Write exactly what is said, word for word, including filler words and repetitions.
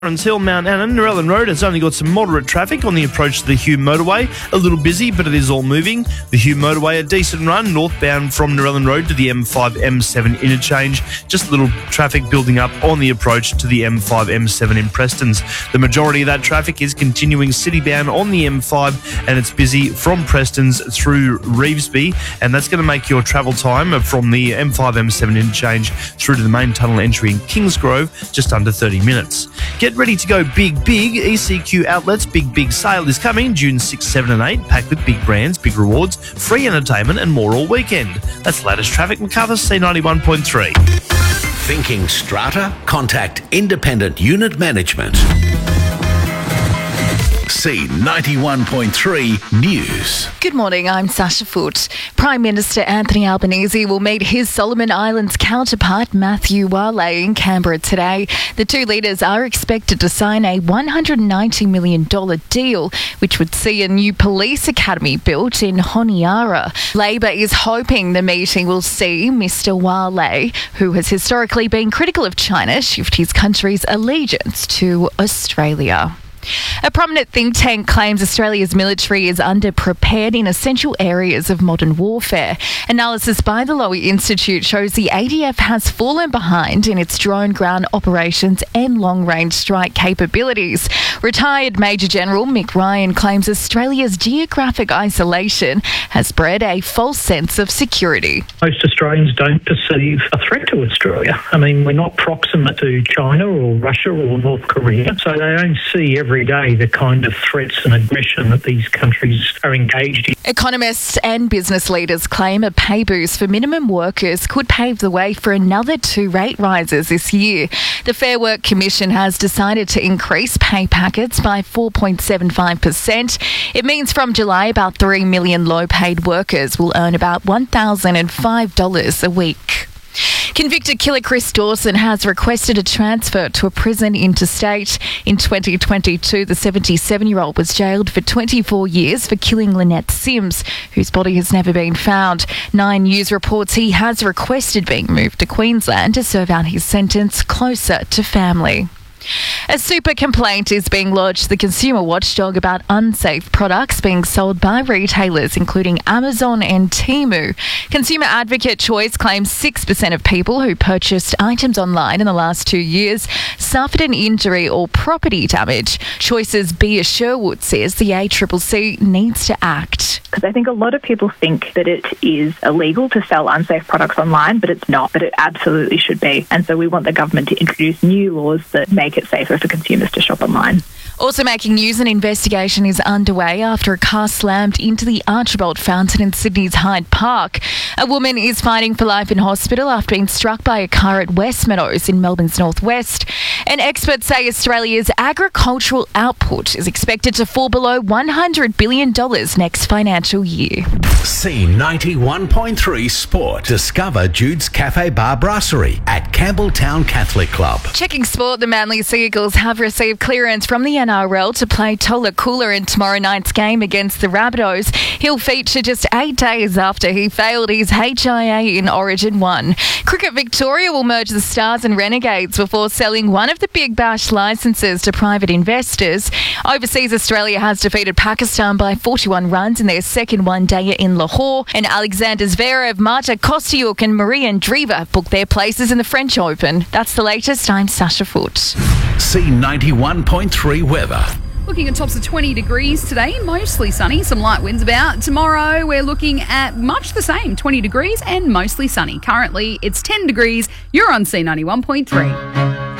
Torrens Hill, Mount Anna, Narellan Road has only got some moderate traffic on the approach to the Hume motorway. A little busy, but it is all moving. The Hume motorway, a decent run northbound from Narellan Road to the M five M seven interchange. Just a little traffic building up on the approach to the M five M seven in Prestons. The majority of that traffic is continuing citybound on the M five, and it's busy from Prestons through Revesby, and that's going to make your travel time from the M five M seven interchange through to the main tunnel entry in Kingsgrove just under thirty minutes. Get ready to go big, big. E C Q Outlets Big, Big Sale is coming June sixth, seven and eight, packed with big brands, big rewards, free entertainment and more all weekend. That's the latest traffic. Macarthur, C ninety-one point three. Thinking strata? Contact Independent Unit Management. C ninety-one point three News. Good morning, I'm Sasha Foote. Prime Minister Anthony Albanese will meet his Solomon Islands counterpart Matthew Wale in Canberra today. The two leaders are expected to sign a one hundred ninety million dollars deal, which would see a new police academy built in Honiara. Labor is hoping the meeting will see Mister Wale, who has historically been critical of China, shift his country's allegiance to Australia. A prominent think tank claims Australia's military is underprepared in essential areas of modern warfare. Analysis by the Lowy Institute shows the A D F has fallen behind in its drone ground operations and long-range strike capabilities. Retired Major General Mick Ryan claims Australia's geographic isolation has bred a false sense of security. Most Australians don't perceive a threat to Australia. I mean, we're not proximate to China or Russia or North Korea, so they don't see every every day the kind of threats and aggression that these countries are engaged in. Economists and business leaders claim a pay boost for minimum workers could pave the way for another two rate rises this year. The Fair Work Commission has decided to increase pay packets by four point seven five percent. It means from July about three million low-paid workers will earn about one thousand five dollars a week. Convicted killer Chris Dawson has requested a transfer to a prison interstate. In twenty twenty-two, the seventy-seven-year-old was jailed for twenty-four years for killing Lynette Sims, whose body has never been found. Nine News reports he has requested being moved to Queensland to serve out his sentence closer to family. A super complaint is being lodged to the consumer watchdog about unsafe products being sold by retailers, including Amazon and Temu. Consumer advocate Choice claims six percent of people who purchased items online in the last two years suffered an injury or property damage. Choice's Bea Sherwood says the A C C C needs to act. Because I think a lot of people think that it is illegal to sell unsafe products online, but it's not, but it absolutely should be. And so we want the government to introduce new laws that make it safer for consumers to shop online. Also making news, an investigation is underway after a car slammed into the Archibald Fountain in Sydney's Hyde Park. A woman is fighting for life in hospital after being struck by a car at West Meadows in Melbourne's northwest. And experts say Australia's agricultural output is expected to fall below one hundred billion dollars next financial year. C ninety-one point three Sport. Discover Jude's Cafe Bar Brasserie at Campbelltown Catholic Club. Checking sport, the Manly Sea Eagles have received clearance from the N R L to play Tola Cooler in tomorrow night's game against the Rabbitohs. He'll feature just eight days after he failed his H I A in Origin one. Cricket Victoria will merge the Stars and Renegades before selling one of the Big Bash licences to private investors. Overseas, Australia has defeated Pakistan by forty-one runs in their second one-dayer in Lahore, and Alexander Zverev, Marta Kostyuk and Maria Andreeva booked their places in the French Open. That's the latest. I'm Sasha Foote. C ninety-one point three weather. Looking at tops of twenty degrees today, mostly sunny, some light winds about. Tomorrow we're looking at much the same, twenty degrees and mostly sunny. Currently it's ten degrees. You're on C ninety-one point three.